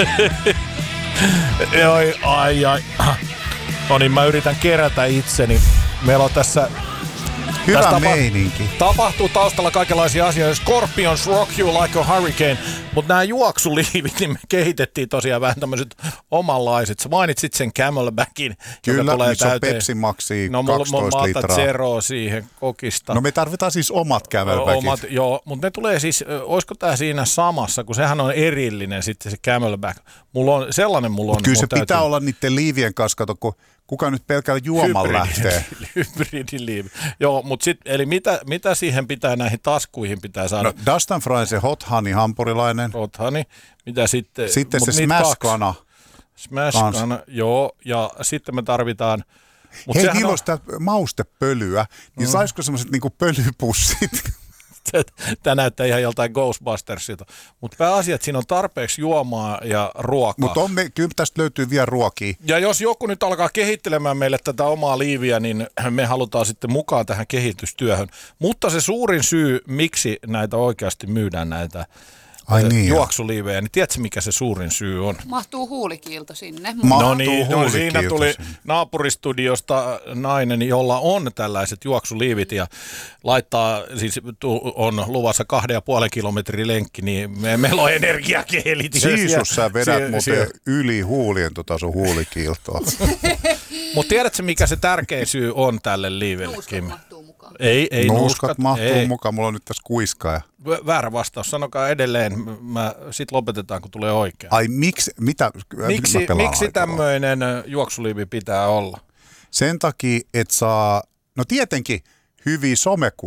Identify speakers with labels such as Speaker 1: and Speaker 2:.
Speaker 1: Ai. No niin, mä yritän kerätä itseni. Meillä on tässä...
Speaker 2: Hyvä meininki.
Speaker 1: Tapahtuu taustalla kaikenlaisia asioita. Scorpions Rock You Like a Hurricane. Mutta nämä juoksuliivit, niin me kehitettiin tosiaan vähän tämmöiset omanlaiset. Sä mainitsit sen Camelbackin,
Speaker 2: kyllä,
Speaker 1: joka tulee
Speaker 2: missä
Speaker 1: täyteen.
Speaker 2: on Pepsi Maxi 12
Speaker 1: mä
Speaker 2: litraa.
Speaker 1: otan zeroa siihen kokista.
Speaker 2: No me tarvitaan siis omat Camelbackit.
Speaker 1: Joo, mutta ne tulee siis, olisiko tää siinä samassa, kun sehän on erillinen sitten se Camelback. Mulla on.
Speaker 2: Kyllä se pitää olla niiden liivien kanssa, kato, kun kuka nyt pelkällä juoman lähtee.
Speaker 1: Hybridiliivi. Joo, mutta sitten, eli mitä siihen pitää, näihin taskuihin pitää saada?
Speaker 2: No Dust and Fry, se Hot Honey hampurilainen.
Speaker 1: Hot Honey. Mitä sitten?
Speaker 2: Sitten se Smash-kana.
Speaker 1: Smash-kana, joo. Ja sitten me tarvitaan...
Speaker 2: Hei, niillä on sitä maustepölyä, niin saisiko semmoiset niinku pölypussit?
Speaker 1: Tämä näyttää ihan joltain Ghostbustersilta. Mutta pääasia, että siinä on tarpeeksi juomaa ja ruokaa.
Speaker 2: Mutta kyllä tästä löytyy vielä ruokia.
Speaker 1: Ja jos joku nyt alkaa kehittelemään meille tätä omaa liiviä, niin me halutaan sitten mukaan tähän kehitystyöhön. Mutta se suurin syy, miksi näitä oikeasti myydään näitä juoksuliivejä, niin tiedätkö mikä se suurin syy on?
Speaker 3: Mahtuu huulikiilto sinne.
Speaker 1: Siinä tuli naapuristudiosta nainen, jolla on tällaiset juoksuliivit ja laittaa, siis on luvassa 2,5 kilometrin lenkki, niin meillä on energiakeelit.
Speaker 2: Siisus sä vedät muuten yli huulien sun huulikiiltoa.
Speaker 1: Mutta tiedätkö mikä se tärkein syy on tälle liivelle, Kim? Ei
Speaker 2: nuuskat mahtuu mukaan, mulla on nyt tässä kuiskaa.
Speaker 1: Väärä vastaus, sanokaa edelleen, sit lopetetaan kun tulee oikein.
Speaker 2: Ai miksi
Speaker 1: tämmöinen juoksuliivi pitää olla?
Speaker 2: Sen takia, että saa, no tietenkin hyviä somekuvia.